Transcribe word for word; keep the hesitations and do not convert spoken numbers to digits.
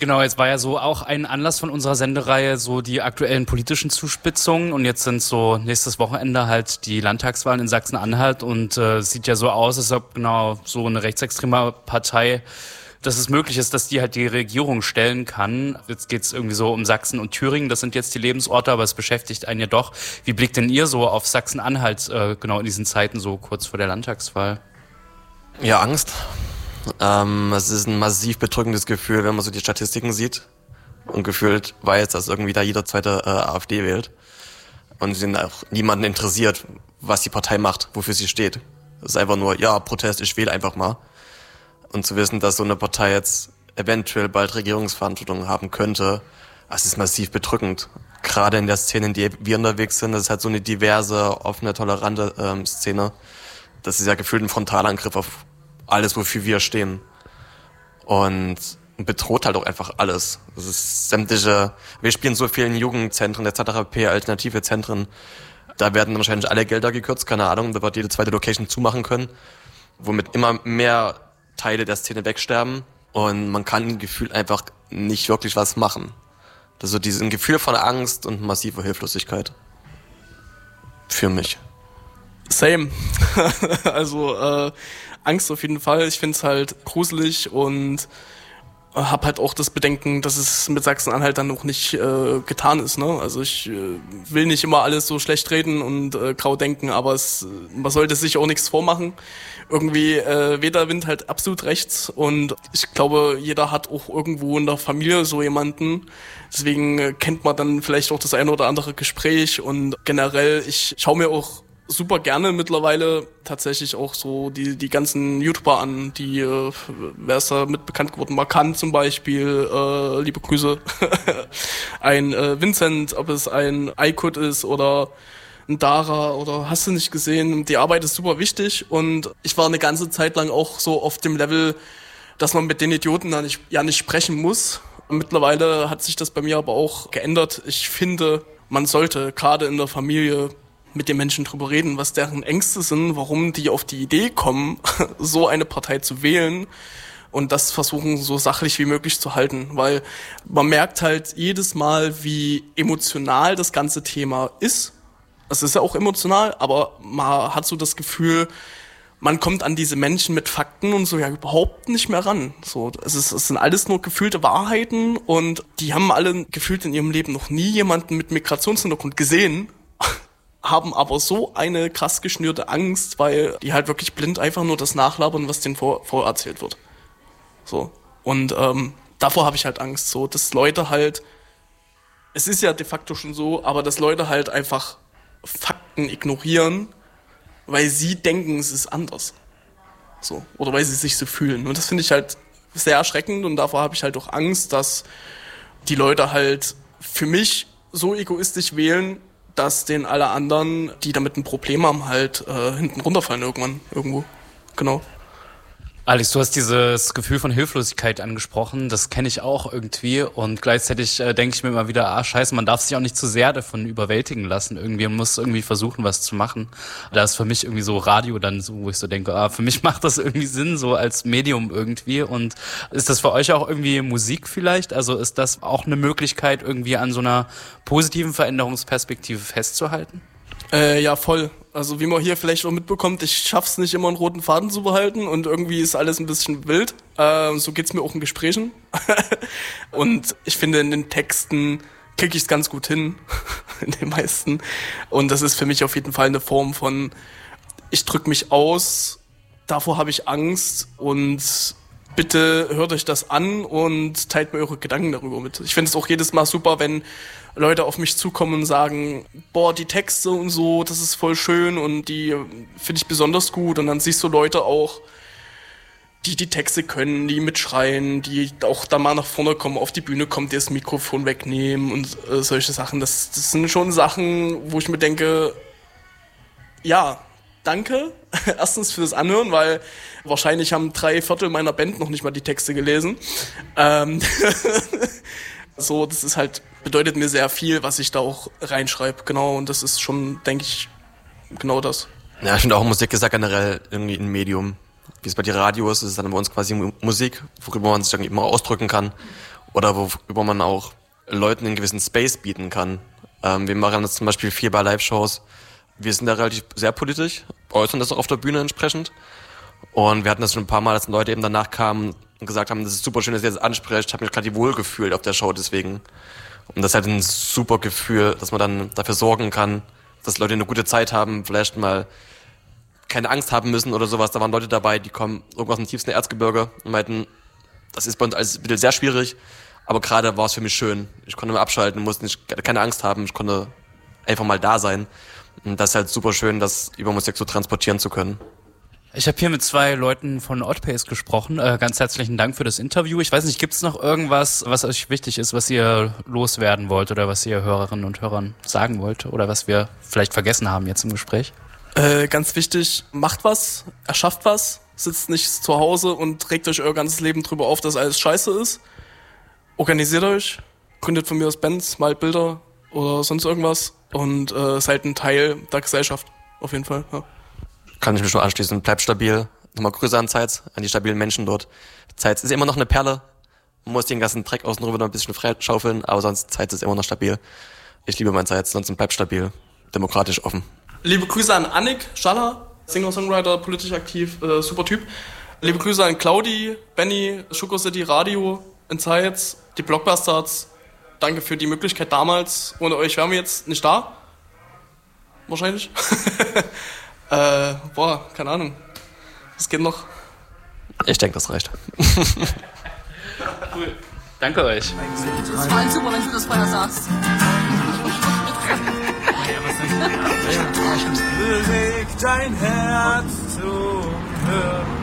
Genau, jetzt war ja so auch ein Anlass von unserer Sendereihe so die aktuellen politischen Zuspitzungen und jetzt sind so nächstes Wochenende halt die Landtagswahlen in Sachsen-Anhalt und äh, sieht ja so aus, als ob genau so eine rechtsextreme Partei, dass es möglich ist, dass die halt die Regierung stellen kann. Jetzt geht's irgendwie so um Sachsen und Thüringen, das sind jetzt die Lebensorte, aber es beschäftigt einen ja doch. Wie blickt denn ihr so auf Sachsen-Anhalt äh, genau in diesen Zeiten so kurz vor der Landtagswahl? Ja, Angst. Ähm, es ist ein massiv bedrückendes Gefühl, wenn man so die Statistiken sieht und gefühlt weiß, dass irgendwie da jeder zweite äh, AfD wählt und sind auch niemanden interessiert, was die Partei macht, wofür sie steht. Es ist einfach nur, ja, Protest, ich wähle einfach mal. Und zu wissen, dass so eine Partei jetzt eventuell bald Regierungsverantwortung haben könnte, das ist massiv bedrückend. Gerade in der Szene, in der wir unterwegs sind, das ist halt so eine diverse, offene, tolerante ähm, Szene. Das ist ja gefühlt ein Frontalangriff auf alles, wofür wir stehen. Und bedroht halt auch einfach alles. Das ist sämtliche, wir spielen so viel in Jugendzentren et cetera p, alternative Zentren. Da werden wahrscheinlich alle Gelder gekürzt, keine Ahnung, da wird jede zweite Location zumachen können, womit immer mehr Teile der Szene wegsterben und man kann gefühlt einfach nicht wirklich was machen. Das ist so dieses Gefühl von Angst und massiver Hilflosigkeit. Für mich. Same. also äh, Angst auf jeden Fall. Ich find's halt gruselig und äh, hab halt auch das Bedenken, dass es mit Sachsen-Anhalt dann noch nicht äh, getan ist. Ne? Also ich äh, will nicht immer alles so schlecht reden und äh, grau denken, aber es, man sollte sich auch nichts vormachen. Irgendwie äh, weht der Wind halt absolut rechts und ich glaube, jeder hat auch irgendwo in der Familie so jemanden. Deswegen äh, kennt man dann vielleicht auch das eine oder andere Gespräch und generell, ich schaue mir auch super gerne mittlerweile tatsächlich auch so die die ganzen YouTuber an, die, äh, wer ist da mit bekannt geworden, Markant zum Beispiel, äh, liebe Grüße, ein äh, Vincent, ob es ein Aykut ist oder ein Dara oder hast du nicht gesehen, die Arbeit ist super wichtig und ich war eine ganze Zeit lang auch so auf dem Level, dass man mit den Idioten da nicht, ja nicht sprechen muss. Mittlerweile hat sich das bei mir aber auch geändert. Ich finde, man sollte gerade in der Familie mit den Menschen drüber reden, was deren Ängste sind, warum die auf die Idee kommen, so eine Partei zu wählen und das versuchen so sachlich wie möglich zu halten, weil man merkt halt jedes Mal, wie emotional das ganze Thema ist. Es ist ja auch emotional, aber man hat so das Gefühl, man kommt an diese Menschen mit Fakten und so ja überhaupt nicht mehr ran. So, es, ist, es sind alles nur gefühlte Wahrheiten und die haben alle gefühlt in ihrem Leben noch nie jemanden mit Migrationshintergrund gesehen, haben aber so eine krass geschnürte Angst, weil die halt wirklich blind einfach nur das nachlabern, was denen vor, vorerzählt wird. So. Und ähm, davor habe ich halt Angst, so, dass Leute halt, es ist ja de facto schon so, aber dass Leute halt einfach Fakten ignorieren, weil sie denken, es ist anders. So. Oder weil sie sich so fühlen. Und das finde ich halt sehr erschreckend und davor habe ich halt auch Angst, dass die Leute halt für mich so egoistisch wählen, dass den alle anderen, die damit ein Problem haben, halt äh, hinten runterfallen irgendwann, irgendwo. Genau. Alex, du hast dieses Gefühl von Hilflosigkeit angesprochen, das kenne ich auch irgendwie und gleichzeitig äh, denke ich mir immer wieder, ah scheiße, man darf sich auch nicht zu sehr davon überwältigen lassen irgendwie, man muss irgendwie versuchen, was zu machen. Da ist für mich irgendwie so Radio dann so, wo ich so denke, ah für mich macht das irgendwie Sinn, so als Medium irgendwie und ist das für euch auch irgendwie Musik vielleicht? Also ist das auch eine Möglichkeit, irgendwie an so einer positiven Veränderungsperspektive festzuhalten? Äh, ja, voll. Also wie man hier vielleicht auch mitbekommt, ich schaff's nicht immer einen roten Faden zu behalten und irgendwie ist alles ein bisschen wild. Äh, so geht's mir auch in Gesprächen. Und ich finde, in den Texten kriege ich's ganz gut hin, in den meisten. Und das ist für mich auf jeden Fall eine Form von, ich drück mich aus, davor habe ich Angst und bitte hört euch das an und teilt mir eure Gedanken darüber mit. Ich finde es auch jedes Mal super, wenn Leute auf mich zukommen und sagen, boah, die Texte und so, das ist voll schön und die finde ich besonders gut. Und dann siehst du Leute auch, die die Texte können, die mitschreien, die auch da mal nach vorne kommen, auf die Bühne kommen, die das Mikrofon wegnehmen und äh, solche Sachen. Das, das sind schon Sachen, wo ich mir denke, ja, danke. Erstens für das Anhören, weil wahrscheinlich haben drei Viertel meiner Band noch nicht mal die Texte gelesen. Ähm so, das ist halt, bedeutet mir sehr viel, was ich da auch reinschreibe, genau, und das ist schon, denke ich, genau das. Ja, ich finde auch Musik ist ja generell irgendwie ein Medium. Wie es bei dir Radio ist, ist es dann bei uns quasi Musik, worüber man sich dann immer ausdrücken kann. oder worüber man auch Leuten einen gewissen Space bieten kann. Ähm, wir machen das zum Beispiel viel bei Live-Shows. Wir sind da relativ sehr politisch, äußern das auch auf der Bühne entsprechend. Und wir hatten das schon ein paar Mal, dass Leute eben danach kamen und gesagt haben, das ist super schön, dass ihr das ansprecht. Ich habe mich gerade wohl gefühlt auf der Show deswegen. Und das ist halt ein super Gefühl, dass man dann dafür sorgen kann, dass Leute eine gute Zeit haben, vielleicht mal keine Angst haben müssen oder sowas. Da waren Leute dabei, die kommen irgendwo aus dem tiefsten Erzgebirge und meinten, das ist bei uns alles ein bisschen sehr schwierig, aber gerade war es für mich schön. Ich konnte mal abschalten, musste nicht, keine Angst haben, ich konnte einfach mal da sein. Und das ist halt super schön, das über Musik so transportieren zu können. Ich habe hier mit zwei Leuten von Oddpace gesprochen. Äh, ganz herzlichen Dank für das Interview. Ich weiß nicht, gibt es noch irgendwas, was euch wichtig ist, was ihr loswerden wollt oder was ihr Hörerinnen und Hörern sagen wollt oder was wir vielleicht vergessen haben jetzt im Gespräch? Äh, ganz wichtig, macht was, erschafft was, sitzt nicht zu Hause und regt euch euer ganzes Leben drüber auf, dass alles scheiße ist. Organisiert euch, gründet von mir aus Bands, malt Bilder oder sonst irgendwas und äh, seid ein Teil der Gesellschaft, auf jeden Fall. Ja. Kann ich mich nur anschließen. Bleibt stabil. Nochmal Grüße an Zeitz, an die stabilen Menschen dort. Zeitz ist immer noch eine Perle. Man muss den ganzen Dreck außen drüber noch ein bisschen freischaufeln, aber sonst Zeitz ist immer noch stabil. Ich liebe mein Zeitz, sonst bleibt stabil. Demokratisch offen. Liebe Grüße an Annik Schaller, Singer-Songwriter, politisch aktiv, äh, super Typ. Liebe Grüße an Claudi, Benny, Sugar City Radio in Zeitz, die Blockbusters. Danke für die Möglichkeit damals. Ohne euch wären wir jetzt nicht da. Wahrscheinlich. Äh, boah, keine Ahnung. Was geht noch? Ich denke, das reicht. Cool. Danke euch. Das war super, wenn du das vorher sagst. Beweg dein Herz zum Hören.